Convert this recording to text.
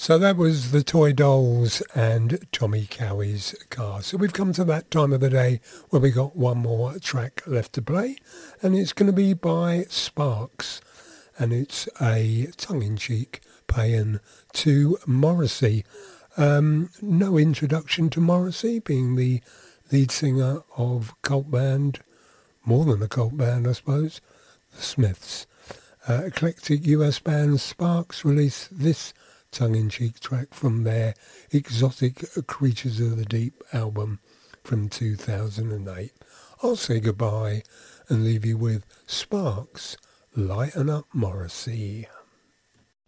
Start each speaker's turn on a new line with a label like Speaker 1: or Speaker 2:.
Speaker 1: So that was the Toy Dolls and Tommy Cowie's Car. So we've come to that time of the day where we got one more track left to play, and it's going to be by Sparks, and it's a tongue-in-cheek paean to Morrissey. No introduction to Morrissey, being the lead singer of cult band, more than a cult band I suppose, the Smiths. Eclectic US band Sparks released this tongue-in-cheek track from their Exotic Creatures of the Deep album from 2008. I'll say goodbye and leave you with Sparks, Lighten Up Morrissey.